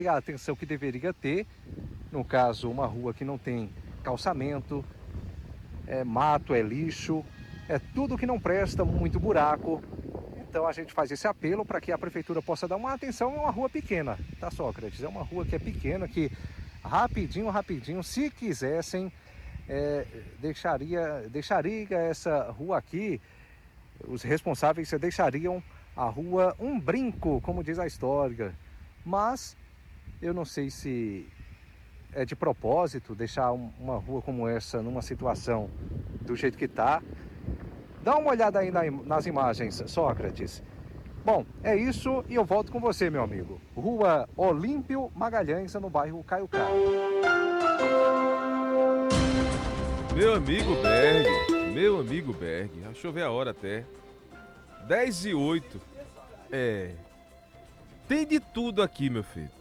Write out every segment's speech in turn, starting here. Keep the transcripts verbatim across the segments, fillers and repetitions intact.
a atenção que deveria ter. No caso, uma rua que não tem calçamento, é mato, é lixo, é tudo que não presta, muito buraco. Então a gente faz esse apelo para que a prefeitura possa dar uma atenção. É uma rua pequena, tá, Sócrates? É uma rua que é pequena, que rapidinho, rapidinho, se quisessem, é, deixaria, deixaria essa rua aqui, os responsáveis deixariam a rua um brinco, como diz a história. Mas eu não sei se é de propósito deixar uma rua como essa numa situação do jeito que está. Dá uma olhada aí nas imagens, Sócrates. Bom, é isso e eu volto com você, meu amigo. Rua Olímpio Magalhães, no bairro Caiucá. Meu amigo Berg, meu amigo Berg, deixa eu ver a hora até. dez e oito. É. Tem de tudo aqui, meu filho.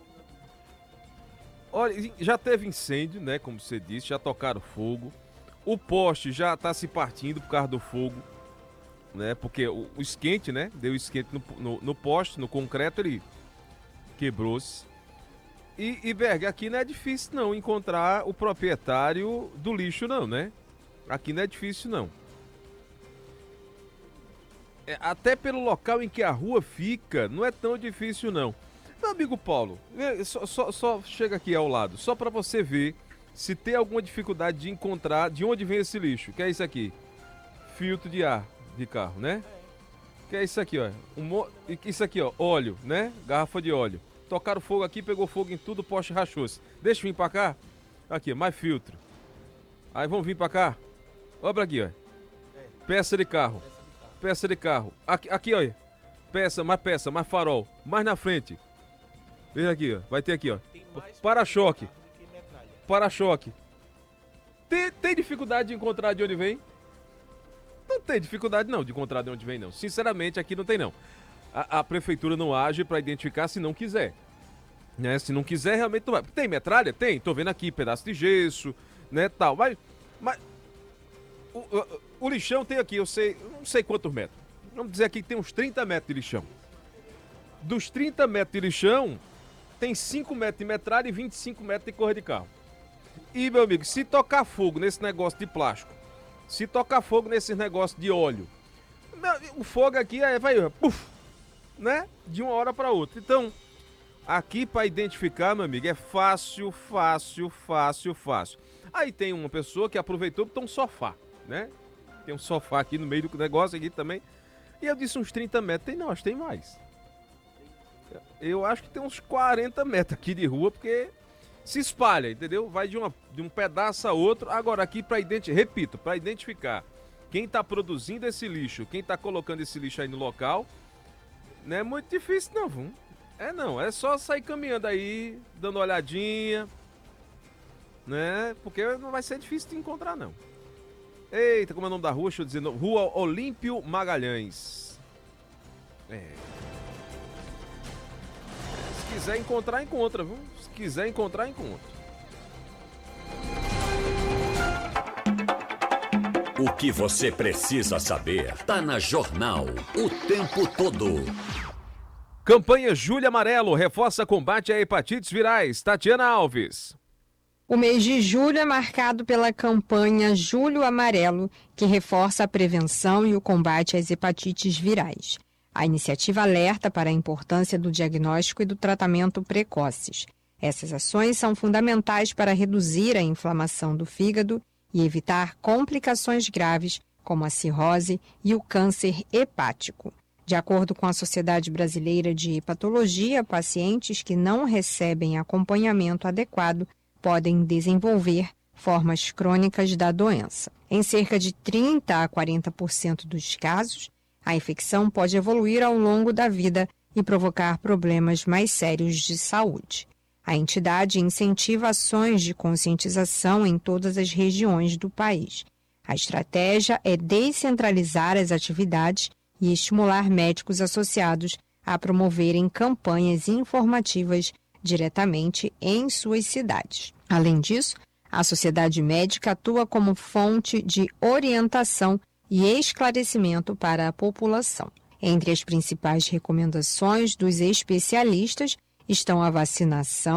Olha, já teve incêndio, né? Como você disse, já tocaram fogo. O poste já tá se partindo por causa do fogo, né? Porque o, o esquente, né? Deu esquente no, no, no poste, no concreto, ele quebrou-se. E, e, Berg, aqui não é difícil não encontrar o proprietário do lixo, não, né? Aqui não é difícil, não. É, até pelo local em que a rua fica, não é tão difícil, não. Meu amigo Paulo, só, só, só chega aqui ao lado, só para você ver se tem alguma dificuldade de encontrar de onde vem esse lixo. Que é isso aqui? Filtro de ar de carro, né? Que é isso aqui, ó. Um, isso aqui, ó, óleo, né? Garrafa de óleo. Tocaram fogo aqui, pegou fogo em tudo, o poste rachou-se. Deixa eu vir pra cá. Aqui, mais filtro. Aí vamos vir pra cá. Olha aqui, ó. Peça de carro. Peça de carro. Aqui, aqui, ó. Peça, mais peça, mais farol. Mais na frente. Veja aqui, ó. Vai ter aqui, ó. Para-choque. Para-choque. Tem, tem dificuldade de encontrar de onde vem? Não tem dificuldade não de encontrar de onde vem, não. Sinceramente, aqui não tem, não. A, a prefeitura não age para identificar se não quiser. Né? Se não quiser, realmente não vai. Tem metralha? Tem. Tô vendo aqui, pedaço de gesso, né, tal. Mas, mas o, o, o lixão tem aqui, eu sei, não sei quantos metros. Vamos dizer aqui que tem uns trinta metros de lixão. Dos trinta metros de lixão, tem cinco metros de metralha e vinte e cinco metros de correr de carro. E, meu amigo, se tocar fogo nesse negócio de plástico, se tocar fogo nesse negócio de óleo, o fogo aqui é, vai, puf, né? De uma hora para outra. Então, aqui para identificar, meu amigo, é fácil, fácil, fácil, fácil. Aí tem uma pessoa que aproveitou que tem um sofá, né? Tem um sofá aqui no meio do negócio aqui também. E eu disse uns trinta metros. Tem não, acho que tem mais. Eu acho que tem uns quarenta metros aqui de rua, porque se espalha, entendeu? Vai de, uma, de um pedaço a outro. Agora aqui para identificar, repito, para identificar quem está produzindo esse lixo, quem está colocando esse lixo aí no local, não é muito difícil não, viu? É não, é só sair caminhando aí, dando uma olhadinha, né? Porque não vai ser difícil de encontrar não. Eita, como é o nome da rua? Deixa eu dizer, Rua Olímpio Magalhães. É. Se quiser encontrar, encontra, viu? Se quiser encontrar, encontra. O que você precisa saber tá na Jornal o tempo todo. Campanha Julho Amarelo reforça combate a hepatites virais. Tatiana Alves. O mês de julho é marcado pela campanha Julho Amarelo, que reforça a prevenção e o combate às hepatites virais. A iniciativa alerta para a importância do diagnóstico e do tratamento precoces. Essas ações são fundamentais para reduzir a inflamação do fígado e evitar complicações graves, como a cirrose e o câncer hepático. De acordo com a Sociedade Brasileira de Hepatologia, pacientes que não recebem acompanhamento adequado podem desenvolver formas crônicas da doença. Em cerca de trinta a quarenta por cento dos casos, a infecção pode evoluir ao longo da vida e provocar problemas mais sérios de saúde. A entidade incentiva ações de conscientização em todas as regiões do país. A estratégia é descentralizar as atividades e estimular médicos associados a promoverem campanhas informativas diretamente em suas cidades. Além disso, a sociedade médica atua como fonte de orientação e esclarecimento para a população. Entre as principais recomendações dos especialistas estão a vacinação